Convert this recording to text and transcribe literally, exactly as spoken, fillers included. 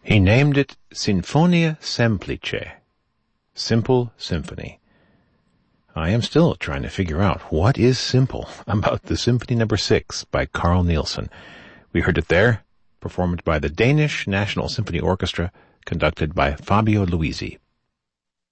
He named it Sinfonia Semplice, Simple Symphony. I am still trying to figure out what is simple about the Symphony Number Six by Carl Nielsen. We heard it there, performed by the Danish National Symphony Orchestra, conducted by Fabio Luisi.